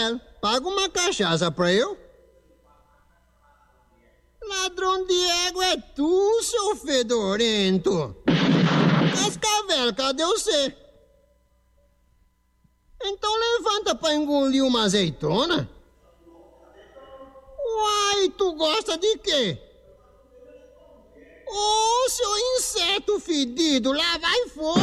Cascavel, paga uma cachaça pra eu. Ladrão de égua é tu, seu fedorento. Cascavel, cadê você? Então levanta pra engolir uma azeitona. Uai, tu gosta de quê? Ô, seu inseto fedido, lá vai fora!